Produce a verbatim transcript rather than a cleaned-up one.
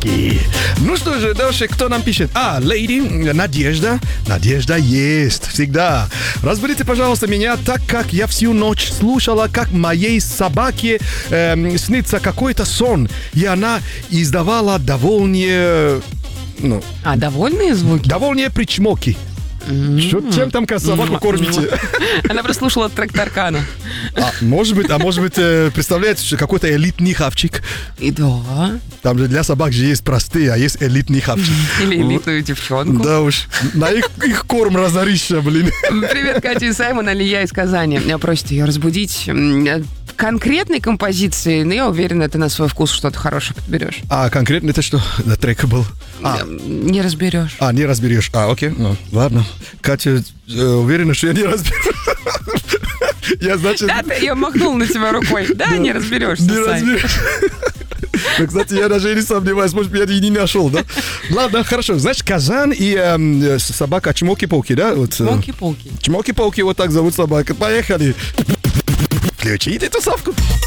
собаки. Ну что же, дальше кто нам пишет? А, леди, Надежда. Надежда есть, всегда. Разберите, пожалуйста, меня, так как я всю ночь слушала, как моей собаке эм, снится какой-то сон, и она издавала довольные... Ну, А, довольные звуки? довольные причмоки. Что, чем там собаку кормите? Она прослушала тракторкана. А, может быть, а может быть, э, представляете, что какой-то элитный хавчик. И да. Там же для собак же есть простые, а есть элитный хавчик. Или элитную девчонку. Да уж, на их, их корм разорища, блин. Привет, Катя и Саймон, Алия из Казани. Просит ее разбудить конкретной композиции, но я уверена, ты на свой вкус что-то хорошее подберешь. А конкретно это что? На трек был? А, Не разберешь. а, не разберешь. А, окей, ну, ладно. Катя э, уверена, что я не разберу. Я, значит... Да, ты, я махнул на тебя рукой. Да, не разберешься, Не Сань. разберешь. Ну, кстати, я даже и не сомневаюсь, может, я и не нашел, да? Ладно, хорошо. Значит, Казан и эм, собака Чмоки-Пауки, да? Вот, э, Чмоки-пауки. Чмоки-Пауки, вот так зовут собака. Поехали. Включите тусовку.